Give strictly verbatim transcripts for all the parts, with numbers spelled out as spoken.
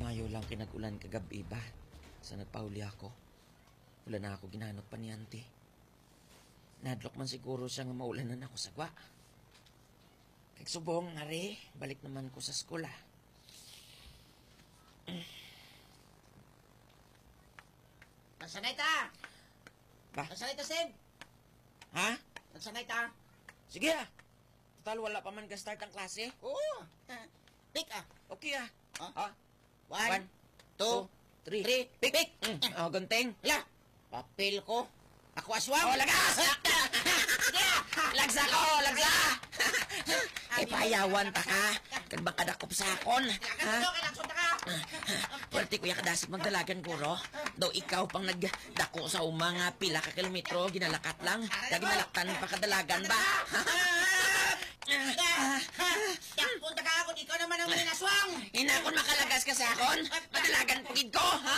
Ngayon lang kinag-ulan kagabi ba? Sa nagpahuli ako. Wala na ako ginanot pa ni auntie. Nadlok man siguro siya nga maulanan ako sagwa. Kagsubong nga re, balik naman ko sa skola. Nagsanay ta! Ba? Nagsanay ta, Seb! Ha? Nagsanay ta! Sige ah. Total wala pa man ka-start ang klase. Oo! Pick ah! Okay ah. Ah? Ah? One, One, two, three. three, pick! Pick! Mm. Oh, ganteng. Hala! Papel ko! Ako aswang! Oh, lagas! Sige! Lagsa ko! Lagsa! Ipayawan ta ka. Kan ba kadakop sa akon? Lagas Ha? mo! Kailangan ka! Pwerte kuya kadasig magdalagan guro. Daw ikaw pang nagdako sa umang nga pila ka kilometro, ginalakat lang. Dagi malaktan pa kadalagan ba? Punta ka ako! Ikaw naman ang mga aswang! Hinakon makalagas ka sa akon? Madalagan pagid ko, ha?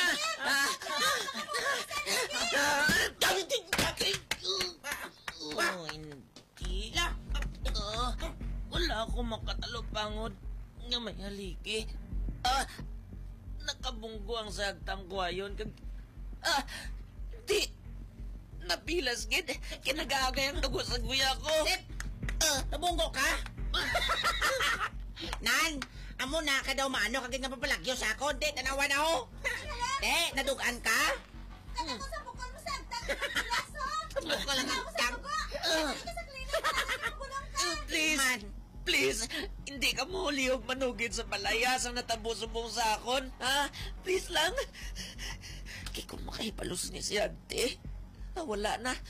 Oh, hindi. Hala! Ah, wala akong makatalupangod nga may haliki. Ah, nakabunggo ang sagtang kwayon. Kag, ah, di, napilas gid. Kinagagay ang dugo sa guya ko. Seb! Uh, nabunggo ka? Nan! Amo na ka daw maano kagig nga papalagyo sa ako. Di, tanawa na ako. Di, nadugaan ka? Kaya ko sa bukol mo sa agtang laso. Bukol ang Kaya ko sa agtang? buko. Hindi ka sa klinik. Bulong ka. Please, Man. please, hindi ka muliyog manugid sa palayas ang natabo-subong sa akon. Ha? Please lang. Kaya kung makahipalos ni si Ante, ah, wala na.